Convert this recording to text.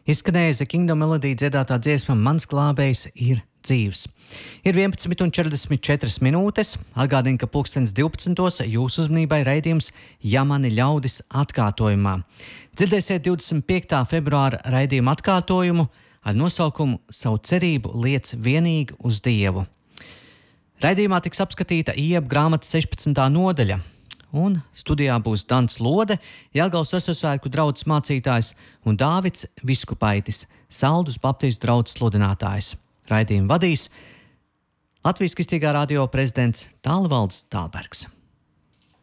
Izskanēja The Kingdom Melody dziedātā dziesma Mans glābējs ir dzīvs. Ir 11:44 minūtes. Atgādinu, ka 12:00 jūsu uzmanībai raidījums Ja mani ļaudis atkārtojumā. Dzirdēsiet 25. februāra raidījuma atkārtojumu ar nosaukumu Savu cerību liec vienīgi uz Dievu. Raidījumā tiks apskatīta Ieba grāmatas 16. nodaļa. Un studijā būs Dans Lode, Jelgavas Svētku draudzes mācītājs un Dāvids Viskupaitis, Saldus Baptistu draudzes sludinātājs. Raidījumu vadīs Latvijas Kristīgā radio prezidents Tālvalds Tālbergs.